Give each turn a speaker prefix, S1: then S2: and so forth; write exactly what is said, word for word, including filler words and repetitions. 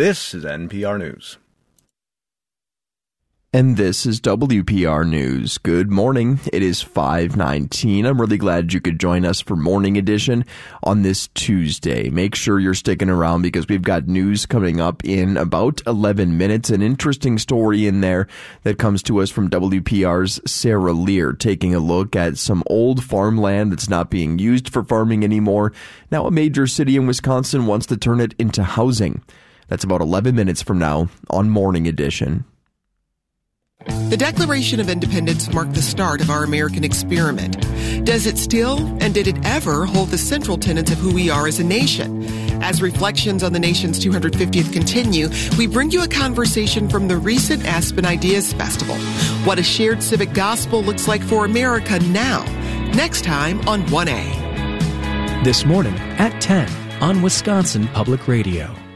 S1: This is N P R News.
S2: And this is W P R News. Good morning. It is five nineteen. I'm really glad you could join us for Morning Edition on this Tuesday. Make sure you're sticking around because we've got news coming up in about eleven minutes. An interesting story in there that comes to us from W P R's Sarah Lear, taking a look at some old farmland that's not being used for farming anymore. Now a major city in Wisconsin wants to turn it into housing. That's about eleven minutes from now on Morning Edition.
S3: The Declaration of Independence marked the start of our American experiment. Does it still, and did it ever, hold the central tenets of who we are as a nation? As reflections on the nation's two hundred fiftieth continue, we bring you a conversation from the recent Aspen Ideas Festival. What a shared civic gospel looks like for America now. Next time on one A.
S4: This morning at ten on Wisconsin Public Radio.